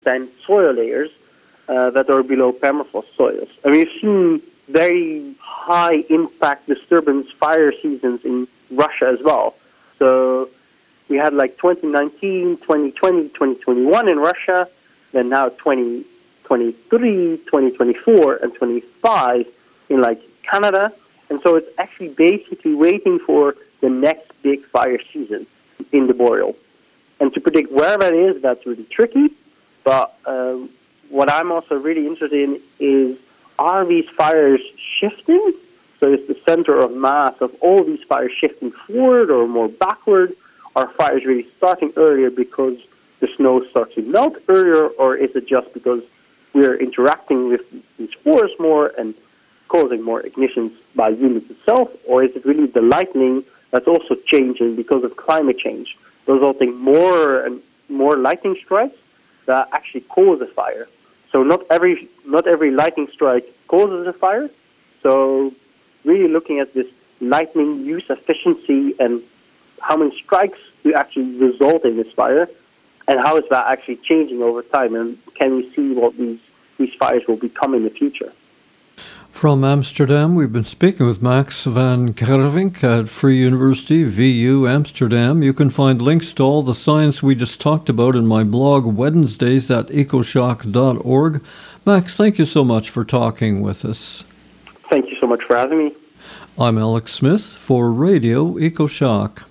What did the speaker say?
than soil layers that are below permafrost soils. And we've seen very high impact disturbance fire seasons in Russia as well. So we had like 2019, 2020, 2021 in Russia, then now 2023, 2024, and 25 in like Canada. And so it's actually basically waiting for the next big fire season in the boreal. And to predict where that is, that's really tricky. But what I'm also really interested in is, are these fires shifting? So is the center of mass of all these fires shifting forward or more backward? Are fires really starting earlier because the snow starts to melt earlier, or is it just because we're interacting with these forests more and causing more ignitions by humans itself, or is it really the lightning that's also changing because of climate change, resulting more and more lightning strikes that actually cause a fire? So not every lightning strike causes a fire. So really looking at this lightning use efficiency and how many strikes do actually result in this fire, and how is that actually changing over time, and can we see what these fires will become in the future? From Amsterdam, we've been speaking with Max van Gervinck at Free University, VU Amsterdam. You can find links to all the science we just talked about in my blog Wednesdays at ecoshock.org. Max, thank you so much for talking with us. Thank you so much for having me. I'm Alex Smith for Radio EcoShock.